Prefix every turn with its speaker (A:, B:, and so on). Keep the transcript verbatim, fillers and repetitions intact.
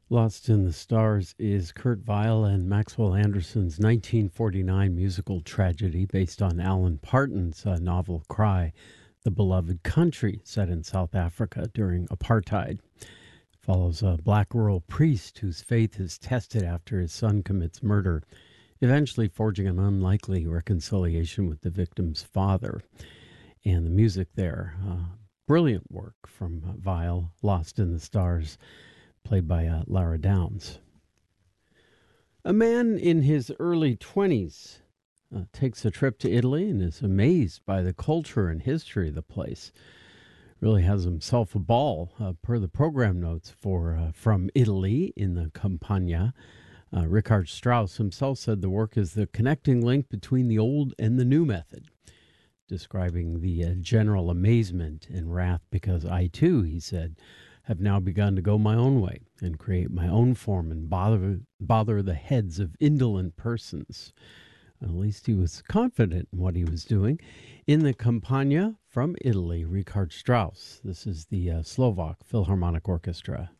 A: Lost in the Stars is Kurt Weill and Maxwell Anderson's nineteen forty-nine musical tragedy based on Alan Parton's uh, novel Cry, the Beloved Country, set in South Africa during apartheid. It follows a black rural priest whose faith is tested after his son commits murder, eventually forging an unlikely reconciliation with the victim's father. And the music there, uh, brilliant work from uh, Weill, Lost in the Stars, played by uh, Lara Downs. A man in his early twenties uh, takes a trip to Italy and is amazed by the culture and history of the place. Really has himself a ball, uh, per the program notes for uh, From Italy in the Campagna. Uh, Richard Strauss himself said the work is the connecting link between the old and the new method, describing the uh, general amazement and wrath because I, too, he said, have now begun to go my own way and create my own form and bother bother the heads of indolent persons. At least he was confident in what he was doing. In the Campagna, from Italy, Richard Strauss. This is the uh, Slovak Philharmonic Orchestra.